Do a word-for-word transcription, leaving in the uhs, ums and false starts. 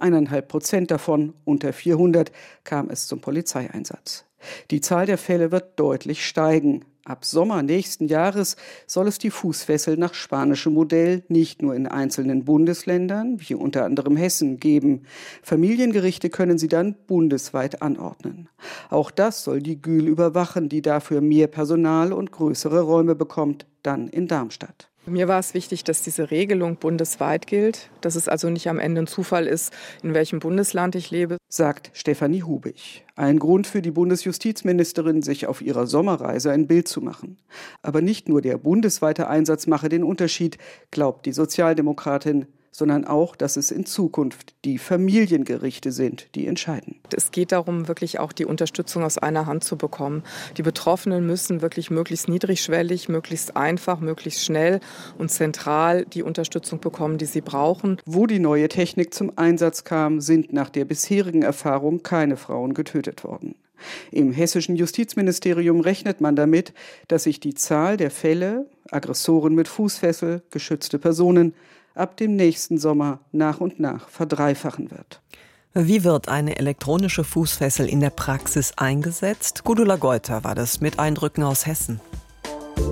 eineinhalb Prozent davon, unter vierhundert, kam es zum Polizeieinsatz. Die Zahl der Fälle wird deutlich steigen. Ab Sommer nächsten Jahres soll es die Fußfessel nach spanischem Modell nicht nur in einzelnen Bundesländern, wie unter anderem Hessen, geben. Familiengerichte können sie dann bundesweit anordnen. Auch das soll die Gül überwachen, die dafür mehr Personal und größere Räume bekommt, dann in Darmstadt. Mir war es wichtig, dass diese Regelung bundesweit gilt, dass es also nicht am Ende ein Zufall ist, in welchem Bundesland ich lebe, sagt Stefanie Hubig. Ein Grund für die Bundesjustizministerin, sich auf ihrer Sommerreise ein Bild zu machen. Aber nicht nur der bundesweite Einsatz mache den Unterschied, glaubt die Sozialdemokratin, sondern auch, dass es in Zukunft die Familiengerichte sind, die entscheiden. Es geht darum, wirklich auch die Unterstützung aus einer Hand zu bekommen. Die Betroffenen müssen wirklich möglichst niedrigschwellig, möglichst einfach, möglichst schnell und zentral die Unterstützung bekommen, die sie brauchen. Wo die neue Technik zum Einsatz kam, sind nach der bisherigen Erfahrung keine Frauen getötet worden. Im hessischen Justizministerium rechnet man damit, dass sich die Zahl der Fälle, Aggressoren mit Fußfessel, geschützte Personen, ab dem nächsten Sommer nach und nach verdreifachen wird. Wie wird eine elektronische Fußfessel in der Praxis eingesetzt? Gudula Geuter war das mit Eindrücken aus Hessen.